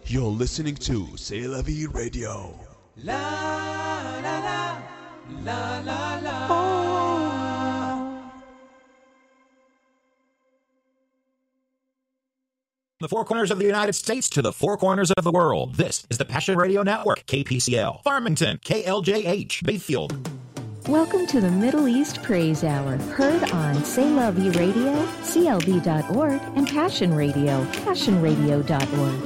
You're listening to C'est La Vie Radio. La la la la la la. Oh. The four corners of the United States to the four corners of the world. This is the Passion Radio Network, KPCL, Farmington, KLJH, Bayfield. Welcome to the Middle East Praise Hour, heard on C'est La Vie Radio, CLV.org, and Passion Radio, passionradio.org.